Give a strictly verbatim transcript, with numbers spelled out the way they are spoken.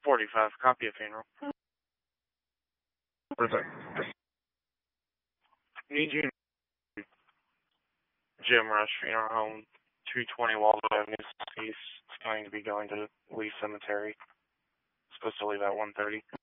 forty-five, copy of funeral. What is that? Need you, Jim Rush Funeral Home, two twenty Waldo Avenue East. It's going to be going to Lee Cemetery. Supposed to leave at one thirty.